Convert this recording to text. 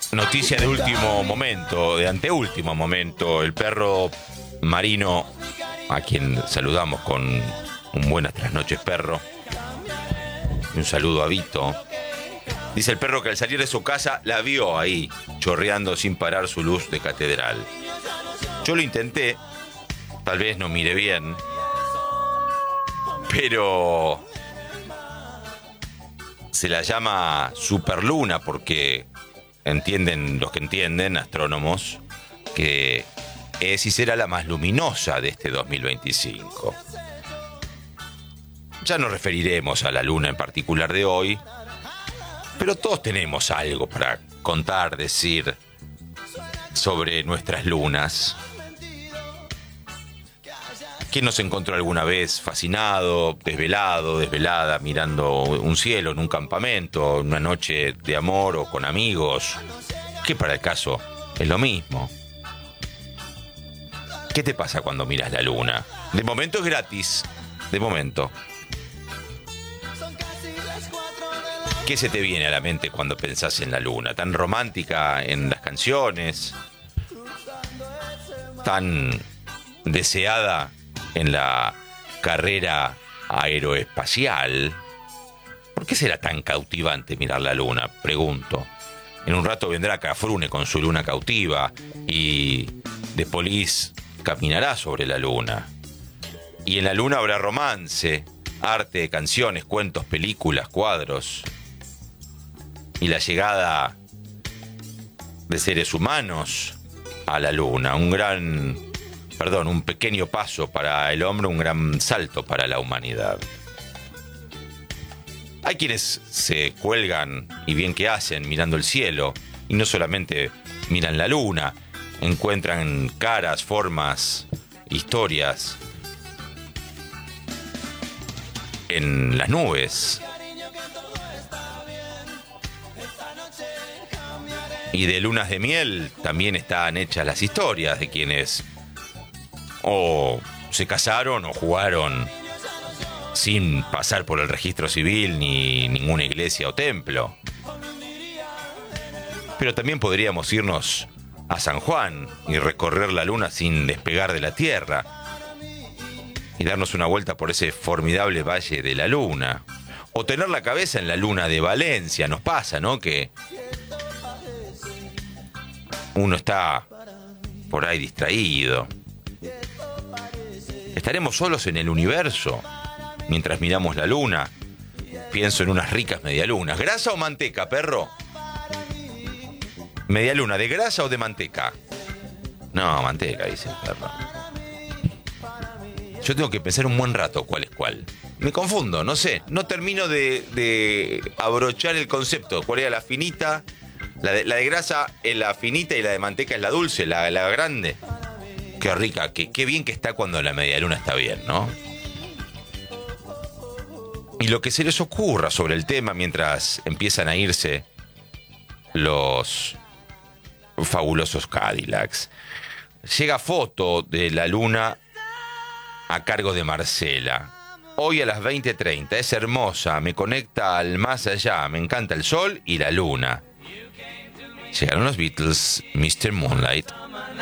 Noticia de último momento, de anteúltimo momento. El perro Marino, a quien saludamos con un buenas trasnoches, perro. Y un saludo a Vito. Dice el perro que al salir de su casa la vio ahí, chorreando sin parar su luz de catedral. Yo lo intenté, tal vez no miré bien, pero se la llama superluna porque entienden los que entienden, astrónomos, que es y será la más luminosa de este 2025. Ya nos referiremos a la luna en particular de hoy, pero todos tenemos algo para contar, decir sobre nuestras lunas. ¿Quién nos encontró alguna vez fascinado, desvelado, desvelada, mirando un cielo en un campamento, en una noche de amor o con amigos? Que para el caso es lo mismo. ¿Qué te pasa cuando miras la luna? De momento es gratis, de momento. ¿Qué se te viene a la mente cuando pensás en la luna? Tan romántica en las canciones, tan deseada en la carrera aeroespacial. ¿Por qué será tan cautivante mirar la luna? Pregunto. En un rato vendrá Cafrune con su luna cautiva y The Police caminará sobre la luna. Y en la luna habrá romance, arte, canciones, cuentos, películas, cuadros. Y la llegada de seres humanos a la luna, un pequeño paso para el hombre, un gran salto para la humanidad. Hay quienes se cuelgan, y bien que hacen, mirando el cielo, y no solamente miran la luna, encuentran caras, formas, historias en las nubes. Y de lunas de miel también están hechas las historias de quienes o se casaron o jugaron sin pasar por el registro civil ni ninguna iglesia o templo. Pero también podríamos irnos a San Juan y recorrer la luna sin despegar de la tierra y darnos una vuelta por ese formidable valle de la luna. O tener la cabeza en la luna de Valencia. Nos pasa, ¿no? Que uno está por ahí distraído. ¿Estaremos solos en el universo mientras miramos la luna? Pienso en unas ricas medialunas. ¿Grasa o manteca, perro? ¿Medialuna de grasa o de manteca? No, manteca, dice el perro. Yo tengo que pensar un buen rato cuál es cuál. Me confundo, no sé. No termino de abrochar el concepto. ¿Cuál era la finita? La de grasa es la finita y la de manteca es la dulce, la grande. Qué rica, qué bien que está cuando la medialuna está bien, ¿no? Y lo que se les ocurra sobre el tema mientras empiezan a irse los fabulosos Cadillacs. Llega foto de la luna a cargo de Marcela. Hoy a las 20:30. Es hermosa, me conecta al más allá. Me encanta el sol y la luna. Llegaron los Beatles, Mr. Moonlight.